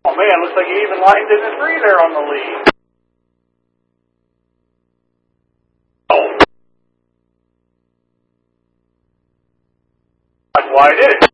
Oh man, looks like he even lined in the 3 there on the lead. Oh. That's why I did it.